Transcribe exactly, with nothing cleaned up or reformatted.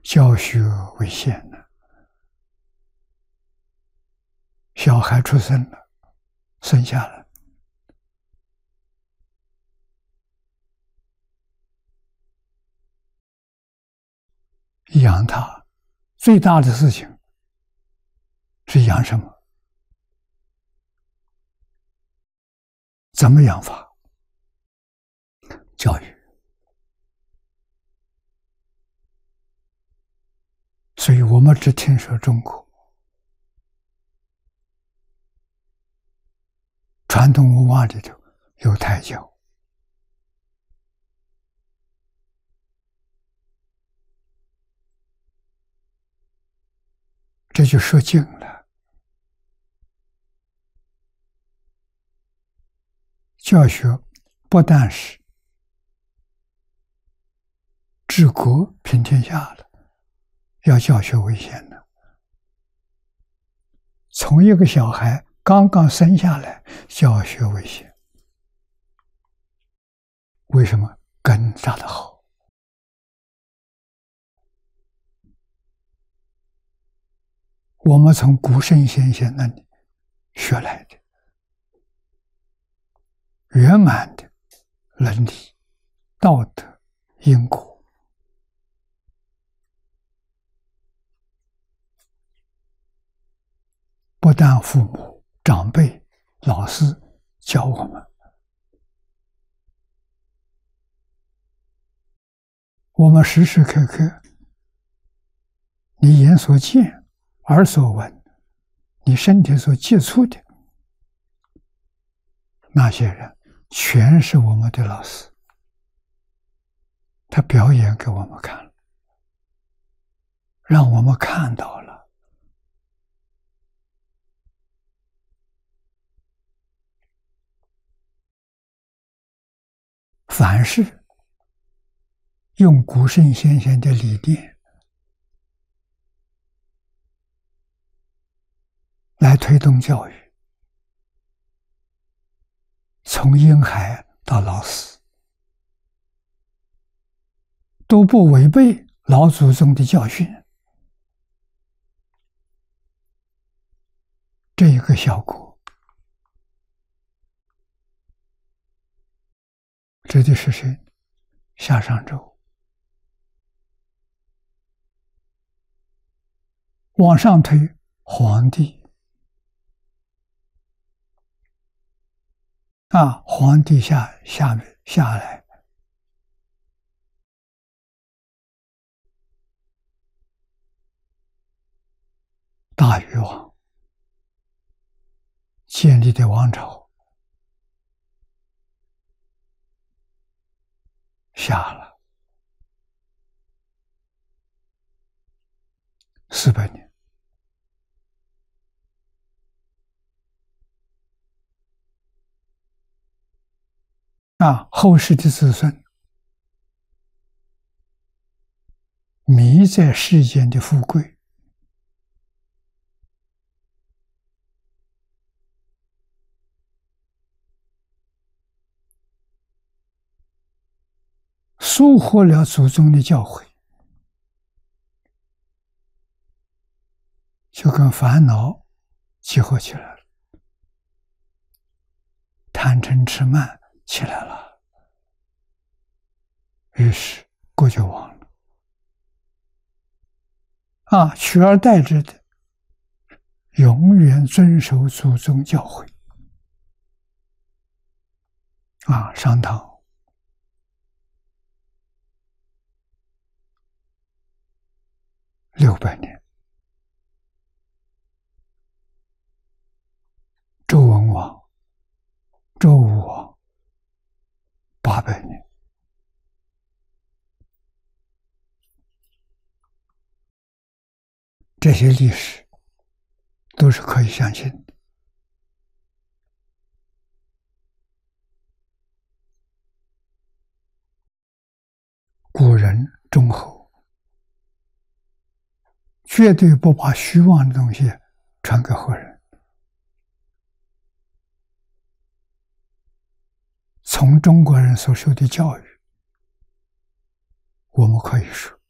教学为先呢。小孩出生了，生下来，养他最大的事情是养什么？怎么养法？教育。所以我们只听说中国传统文化里头有胎教，这就说尽了。教学不但是治国平天下了，要教学为先的。从一个小孩刚刚生下来，教学为先。为什么？根扎得好。我们从古圣先贤那里学来的圆满的伦理、道德、因果，不但父母、长辈、老师教我们，我们时时刻刻，你眼所见、耳所闻，你身体所接触的那些人，全是我们的老师，他表演给我们看，让我们看到了。凡是用古圣先贤的理念来推动教育，从婴孩到老师，都不违背老祖宗的教训，这一个效果指的是谁？夏商周。往上推，皇帝啊，皇帝下下面下来，大禹王建立的王朝下了四百年。啊，后世的子孙迷在世间的富贵，疏忽了祖宗的教诲，就跟烦恼结合起来了，贪嗔痴慢起来了，于是国就亡了。啊，取而代之的，永远遵守祖宗教诲。啊，商汤六百年，周文王、周武王八百年。这些历史都是可以相信的。古人忠厚，绝对不把虚妄的东西传给后人。从中国人所受的教育，我们可以说，